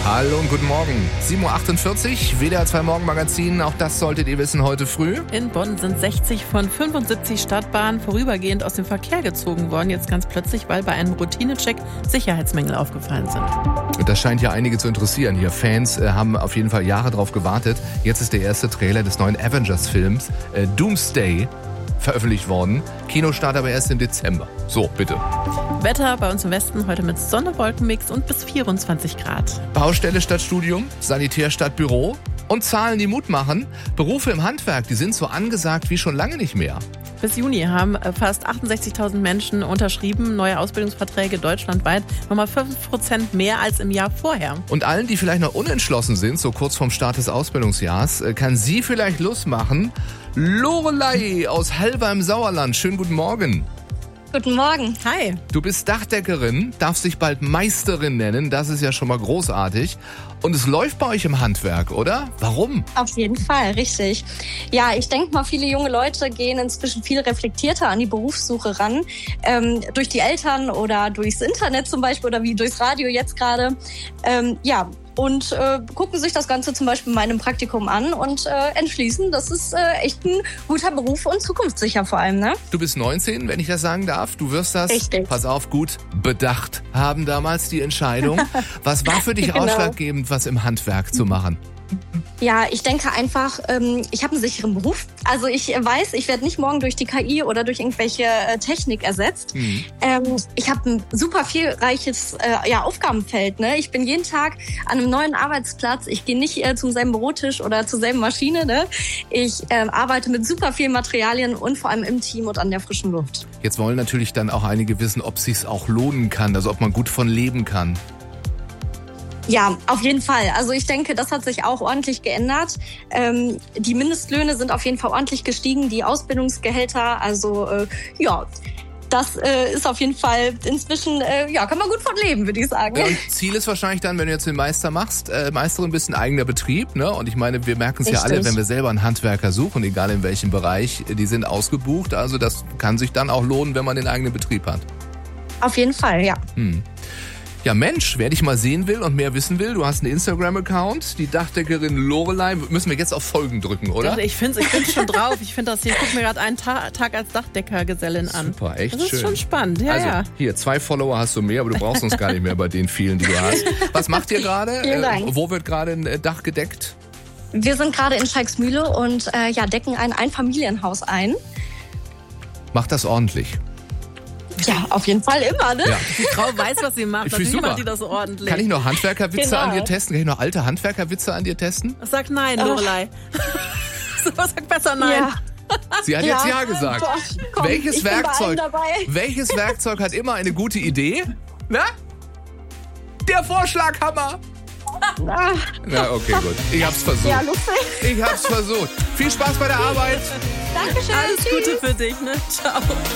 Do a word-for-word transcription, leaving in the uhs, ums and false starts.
Hallo und guten Morgen. sieben Uhr achtundvierzig, W D R zwei Morgenmagazin. Auch das solltet ihr wissen heute früh. In Bonn sind sechzig von fünfundsiebzig Stadtbahnen vorübergehend aus dem Verkehr gezogen worden. Jetzt ganz plötzlich, weil bei einem Routinecheck Sicherheitsmängel aufgefallen sind. Das scheint ja einige zu interessieren hier. Fans äh, haben auf jeden Fall Jahre drauf gewartet. Jetzt ist der erste Trailer des neuen Avengers-Films äh, Doomsday veröffentlicht worden. Kinostart aber erst im Dezember. So, bitte. Wetter bei uns im Westen heute mit Sonne-Wolkenmix und bis vierundzwanzig Grad. Baustelle statt Studium, Sanitär statt Büro und Zahlen, die Mut machen. Berufe im Handwerk, die sind so angesagt wie schon lange nicht mehr. Bis Juni haben fast achtundsechzigtausend Menschen unterschrieben, neue Ausbildungsverträge deutschlandweit, nochmal fünf Prozent mehr als im Jahr vorher. Und allen, die vielleicht noch unentschlossen sind, so kurz vorm Start des Ausbildungsjahrs, kann sie vielleicht Lust machen. Lorelei aus Halver im Sauerland, schönen guten Morgen. Guten Morgen. Hi. Du bist Dachdeckerin, darfst dich bald Meisterin nennen, das ist ja schon mal großartig. Und es läuft bei euch im Handwerk, oder? Warum? Auf jeden Fall, richtig. Ja, ich denke mal, viele junge Leute gehen inzwischen viel reflektierter an die Berufssuche ran. Ähm, durch die Eltern oder durchs Internet zum Beispiel oder wie durchs Radio jetzt gerade. Ähm, ja, und äh, gucken sich das Ganze zum Beispiel in meinem Praktikum an und äh, entschließen, das ist äh, echt ein guter Beruf und zukunftssicher vor allem, ne? Du bist neunzehn, wenn ich das sagen darf. Du wirst das, Richtig. pass auf, gut bedacht haben damals die Entscheidung. Was war für dich Genau. ausschlaggebend, was im Handwerk zu machen? Ja, ich denke einfach, ähm, ich habe einen sicheren Beruf. Also ich weiß, ich werde nicht morgen durch die K I oder durch irgendwelche äh, Technik ersetzt. Mhm. Ähm, ich habe ein super vielreiches äh, ja, Aufgabenfeld. Ne? Ich bin jeden Tag an einem neuen Arbeitsplatz. Ich gehe nicht äh, zum selben Bürotisch oder zur selben Maschine. Ne? Ich äh, arbeite mit super vielen Materialien und vor allem im Team und an der frischen Luft. Jetzt wollen natürlich dann auch einige wissen, ob es sich auch lohnen kann, also ob man gut von leben kann. Ja, auf jeden Fall. Also ich denke, das hat sich auch ordentlich geändert. Ähm, die Mindestlöhne sind auf jeden Fall ordentlich gestiegen, die Ausbildungsgehälter. Also äh, ja, das äh, ist auf jeden Fall inzwischen, äh, ja, kann man gut von leben, würde ich sagen. Ja, und Ziel ist wahrscheinlich dann, wenn du jetzt den Meister machst, äh, Meisterin bist, ein eigener Betrieb, ne? Und ich meine, wir merken es ja alle, wenn wir selber einen Handwerker suchen, egal in welchem Bereich, die sind ausgebucht. Also das kann sich dann auch lohnen, wenn man den eigenen Betrieb hat. Auf jeden Fall, ja. Hm. Ja Mensch, wer dich mal sehen will und mehr wissen will, du hast einen Instagram-Account, die Dachdeckerin Lorelei. Müssen wir jetzt auf Folgen drücken, oder? Ich finde ich find's schon drauf. Ich finde das hier, ich gucke mir gerade einen Ta- Tag als Dachdeckergesellin an. Super, echt schön. Das ist schön. schon spannend, ja, also, ja. Hier, zwei Follower hast du mehr, aber du brauchst uns gar nicht mehr bei den vielen, die du hast. Was macht ihr gerade? Vielen Dank. Äh, wo wird gerade ein Dach gedeckt? Wir sind gerade in Schalksmühle und äh, ja, decken ein Einfamilienhaus ein. Macht das ordentlich. Ja, auf jeden Fall immer, ne? Ja. Die Frau weiß, was sie macht. Ich Natürlich super. macht die das so ordentlich. Kann ich noch Handwerkerwitze Genau. an dir testen? Kann ich noch alte Handwerkerwitze an dir testen? Sag nein, Lorelei. Sag besser nein. Ja. Sie hat jetzt ja gesagt. Boah, komm, welches ich bin bei allen Werkzeug? dabei. Welches Werkzeug hat immer eine gute Idee? Na? Der Vorschlaghammer. Ah, Na, okay, gut. Ich hab's versucht. ja, lustig. Ich hab's versucht. Viel Spaß bei der Arbeit. Dankeschön. Alles Tschüss. Gute für dich, ne? Ciao.